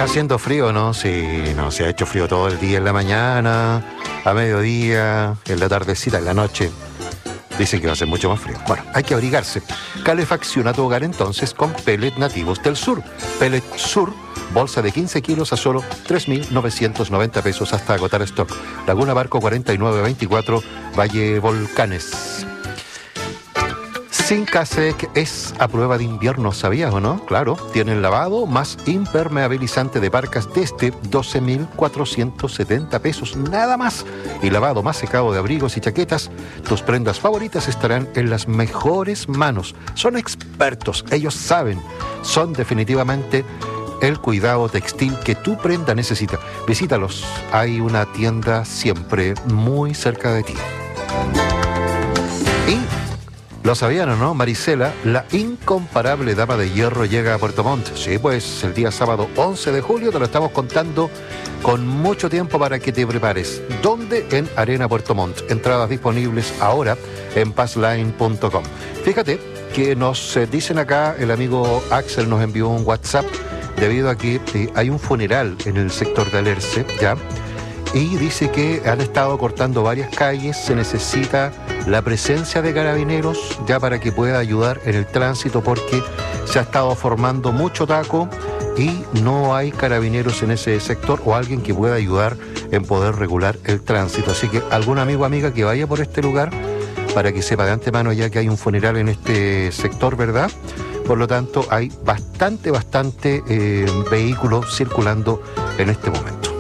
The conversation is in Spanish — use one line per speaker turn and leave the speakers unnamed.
haciendo frío, ¿no? Sí, no, se ha hecho frío todo el día en la mañana, a mediodía, en la tardecita, en la noche. Dicen que va a ser mucho más frío. Bueno, hay que abrigarse. Calefacciona tu hogar entonces con Pellet nativos del sur. Pellet Sur, bolsa de 15 kilos a solo 3.990 pesos hasta agotar stock. Laguna Barco 4924, Valle Volcanes. Sincasec es a prueba de invierno, ¿sabías o no? Claro, tiene el lavado más impermeabilizante de parcas desde 12.470 pesos, nada más. Y lavado más secado de abrigos y chaquetas. Tus prendas favoritas estarán en las mejores manos. Son expertos, ellos saben. Son definitivamente el cuidado textil que tu prenda necesita. Visítalos, hay una tienda siempre muy cerca de ti. Y ¿lo sabían o no? Marisela, la incomparable dama de hierro, llega a Puerto Montt. Sí, pues el día sábado 11 de julio te lo estamos contando con mucho tiempo para que te prepares. ¿Dónde? En Arena Puerto Montt. Entradas disponibles ahora en passline.com. Fíjate que nos dicen acá, el amigo Axel nos envió un WhatsApp debido a que hay un funeral en el sector de Alerce, ¿ya? Y dice que han estado cortando varias calles, se necesita la presencia de carabineros ya para que pueda ayudar en el tránsito porque se ha estado formando mucho taco y no hay carabineros en ese sector o alguien que pueda ayudar en poder regular el tránsito. Así que algún amigo o amiga que vaya por este lugar para que sepa de antemano ya que hay un funeral en este sector, ¿verdad? Por lo tanto, hay bastante vehículos circulando en este momento.